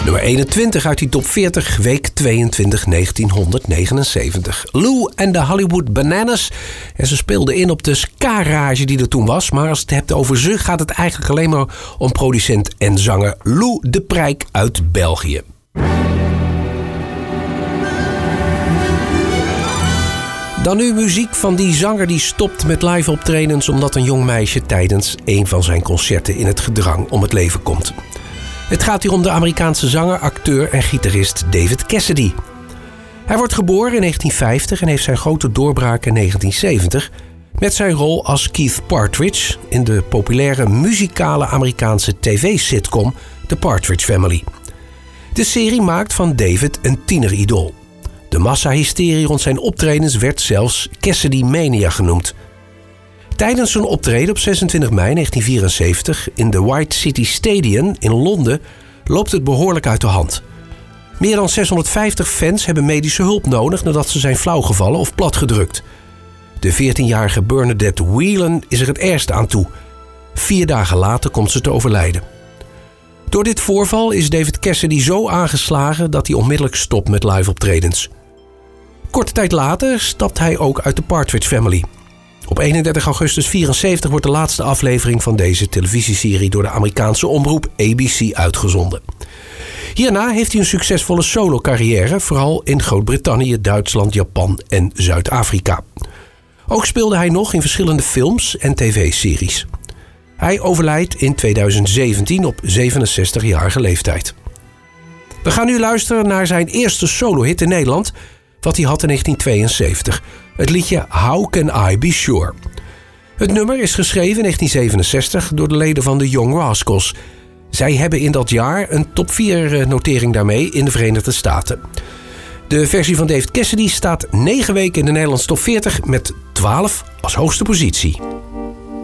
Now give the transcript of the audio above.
Nummer 21 uit die top 40, week 22, 1979. Lou and the Hollywood Bananas. En ze speelden in op de ska-rage die er toen was. Maar als je het hebt over ze, gaat het eigenlijk alleen maar om producent en zanger Lou de Prijk uit België. Dan nu muziek van die zanger die stopt met live optredens omdat een jong meisje tijdens een van zijn concerten in het gedrang om het leven komt. Het gaat hier om de Amerikaanse zanger, acteur en gitarist David Cassidy. Hij wordt geboren in 1950 en heeft zijn grote doorbraak in 1970 met zijn rol als Keith Partridge in de populaire muzikale Amerikaanse tv-sitcom The Partridge Family. De serie maakt van David een tieneridool. De massahysterie rond zijn optredens werd zelfs Cassidy Mania genoemd. Tijdens zijn optreden op 26 mei 1974 in de White City Stadium in Londen loopt het behoorlijk uit de hand. Meer dan 650 fans hebben medische hulp nodig nadat ze zijn flauwgevallen of platgedrukt. De 14-jarige Bernadette Whelan is er het ergste aan toe. 4 dagen later komt ze te overlijden. Door dit voorval is David Cassidy zo aangeslagen dat hij onmiddellijk stopt met live optredens. Korte tijd later stapt hij ook uit de Partridge Family. Op 31 augustus 1974 wordt de laatste aflevering van deze televisieserie door de Amerikaanse omroep ABC uitgezonden. Hierna heeft hij een succesvolle solo-carrière, vooral in Groot-Brittannië, Duitsland, Japan en Zuid-Afrika. Ook speelde hij nog in verschillende films en tv-series. Hij overlijdt in 2017 op 67-jarige leeftijd. We gaan nu luisteren naar zijn eerste solo-hit in Nederland, wat hij had in 1972. Het liedje How Can I Be Sure. Het nummer is geschreven in 1967 door de leden van de Young Rascals. Zij hebben in dat jaar een top 4 notering daarmee in de Verenigde Staten. De versie van David Cassidy staat 9 weken in de Nederlandse top 40 met 12 als hoogste positie.